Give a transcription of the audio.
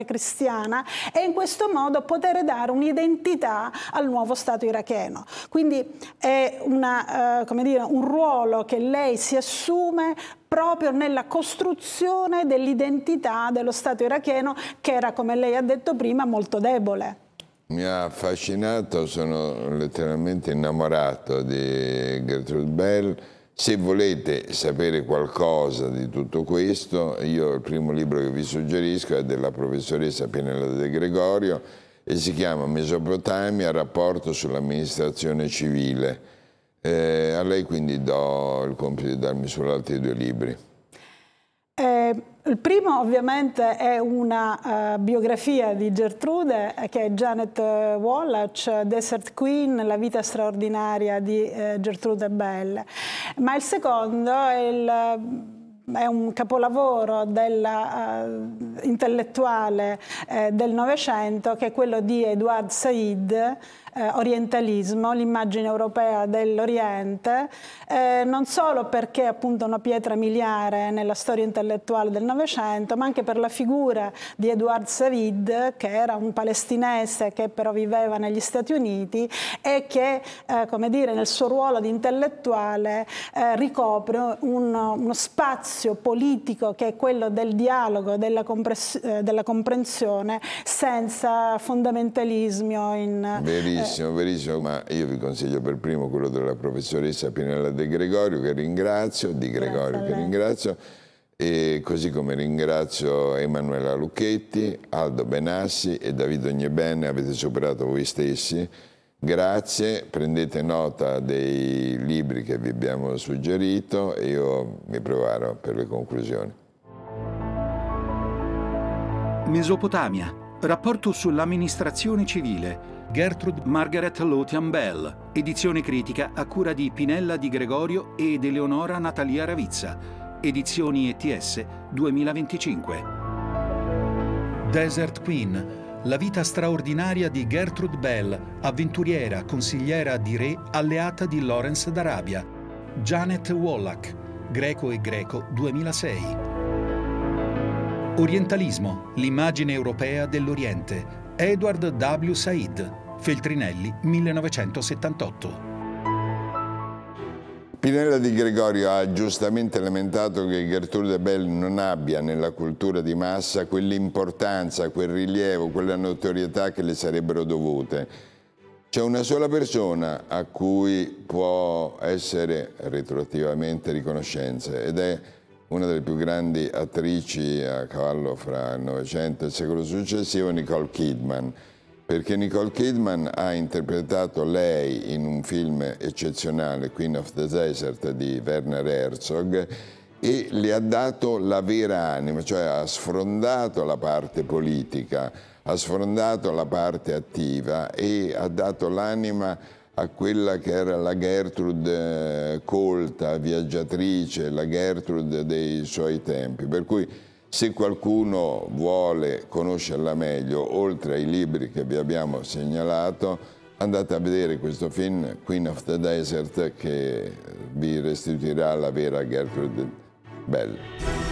cristiana e in questo modo poter dare un'identità al nuovo Stato iracheno. Quindi è come dire, un ruolo che lei si assume proprio nella costruzione dell'identità dello Stato iracheno, che era, come lei ha detto prima, molto debole. Mi ha affascinato, sono letteralmente innamorato di Gertrude Bell. Se volete sapere qualcosa di tutto questo, io il primo libro che vi suggerisco è della professoressa Pinella De Gregorio e si chiama Mesopotamia, rapporto sull'amministrazione civile. A lei quindi do il compito di darmi solo altri 2 libri. Il primo ovviamente è una biografia di Gertrude, che è Janet Wallach, Desert Queen, la vita straordinaria di Gertrude Bell. Ma il secondo è un capolavoro intellettuale del Novecento, che è quello di Edward Said, Orientalismo, l'immagine europea dell'Oriente, non solo perché è appunto una pietra miliare nella storia intellettuale del Novecento, ma anche per la figura di Edward Said, che era un palestinese che però viveva negli Stati Uniti e che, come dire, nel suo ruolo di intellettuale ricopre uno spazio politico che è quello del dialogo, della comprensione, senza fondamentalismi o in... Verissimo, verissimo, ma io vi consiglio per primo quello della professoressa Pinella De Gregorio, che ringrazio, e così come ringrazio Emanuela Lucchetti, Aldo Benassi e David Ognebene, avete superato voi stessi. Grazie, prendete nota dei libri che vi abbiamo suggerito e io mi preparo per le conclusioni. Mesopotamia, rapporto sull'amministrazione civile. Gertrude Margaret Lothian Bell, edizione critica a cura di Pinella Di Gregorio ed Eleonora Natalia Ravizza, edizioni ETS 2025. Desert Queen, la vita straordinaria di Gertrude Bell, avventuriera, consigliera di re, alleata di Lawrence d'Arabia. Janet Wallach, Greco e Greco 2006. Orientalismo, l'immagine europea dell'Oriente. Edward W. Said, Feltrinelli, 1978. Pinella Di Gregorio ha giustamente lamentato che Gertrude Bell non abbia nella cultura di massa quell'importanza, quel rilievo, quella notorietà che le sarebbero dovute. C'è una sola persona a cui può essere retroattivamente riconoscenza ed è una delle più grandi attrici a cavallo fra il Novecento e il secolo successivo, Nicole Kidman, perché Nicole Kidman ha interpretato lei in un film eccezionale, Queen of the Desert di Werner Herzog, e le ha dato la vera anima, cioè ha sfrondato la parte politica, ha sfrondato la parte attiva e ha dato l'anima a quella che era la Gertrude colta, viaggiatrice, la Gertrude dei suoi tempi. Per cui se qualcuno vuole conoscerla meglio, oltre ai libri che vi abbiamo segnalato, andate a vedere questo film, Queen of the Desert, che vi restituirà la vera Gertrude Bell.